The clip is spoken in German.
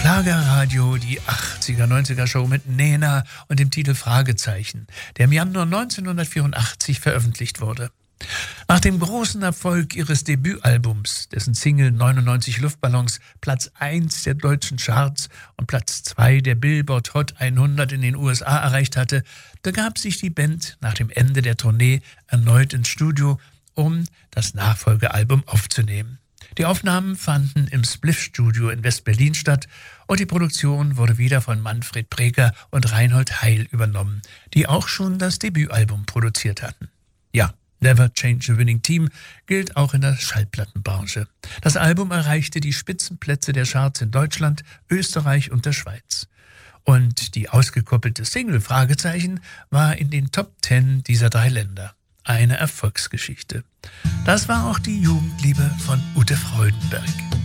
Schlagerradio, die 80er, 90er Show mit Nena und dem Titel Fragezeichen, der im Januar 1984 veröffentlicht wurde. Nach dem großen Erfolg ihres Debütalbums, dessen Single 99 Luftballons Platz 1 der deutschen Charts und Platz 2 der Billboard Hot 100 in den USA erreicht hatte, begab sich die Band nach dem Ende der Tournee erneut ins Studio, um das Nachfolgealbum aufzunehmen. Die Aufnahmen fanden im Spliff-Studio in West-Berlin statt und die Produktion wurde wieder von Manfred Breker und Reinhold Heil übernommen, die auch schon das Debütalbum produziert hatten. Ja, Never Change a Winning Team gilt auch in der Schallplattenbranche. Das Album erreichte die Spitzenplätze der Charts in Deutschland, Österreich und der Schweiz. Und die ausgekoppelte Single Fragezeichen war in den Top 10 dieser 3 Länder. Eine Erfolgsgeschichte. Das war auch die Jugendliebe von Ute Freudenberg.